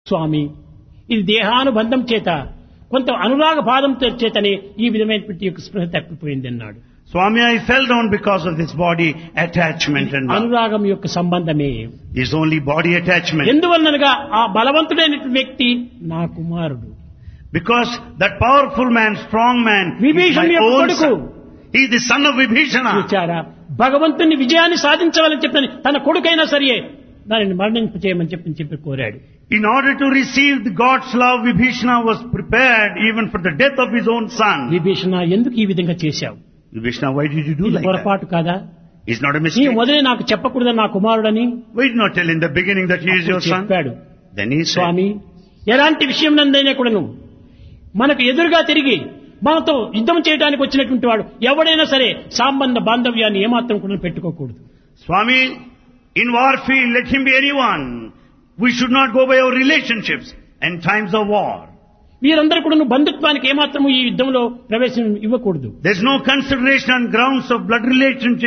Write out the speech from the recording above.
స్వామి ఇది దేహానుబంధం చేత కొంత అనురాగ భావం చేతనే ఈ విధమైనటువంటి యొక్క స్పృహ తప్పిపోయింది అన్నాడు. Swami, I fell down because of this body attachment and love. అనురాగం యొక్క సంబంధమే. It's only body attachment. ఎందువల్లనగా ఆ బలవంతుడైనటువంటి వ్యక్తి నా కుమారుడు. Because that powerful man, strong man, is విభీషణుని my యొక్క own కొడుకు. son. He is the son of Vibhishana. చూచారా, భగవంతుని విజయాన్ని సాధించవాలని చెప్పని తన కొడుకైనా సరే దానిని మరణింపచేయమని చెప్పి కోరాడు. In order to receive the God's love, Vibhishana was prepared even for the death of his own son. Vibhishana ఎందుకు ఈ విధంగా చేశావు? Vibhishana, why did you do ఇది like that? పొరపాటు కాదా? It's not a నీ mistake. మొదలే నాకు చెప్పకూడదు నా కుమారుడని Why did not tell in the beginning that he is your son? చెప్పాడు. Then he said, స్వామి, ఎలాంటి విషయం నందైనా కూడాను మనకు ఎదురుగా తిరిగి మనతో యుద్ధం చేయడానికి వచ్చినటువంటి వాడు ఎవడైనా సరే సంబంధ బాంధవ్యాన్ని ఏమాత్రం కూడా పెట్టుకోకూడదు. Swami, in warfield, let him be anyone. We should not go by our relationships and times of war. మీరందరూ కూడా బంధుత్వానికి ఏమాత్రము ఈ యుద్ధంలో ప్రవేశం ఇవ్వకూడదు. There's no consideration on grounds of blood relationship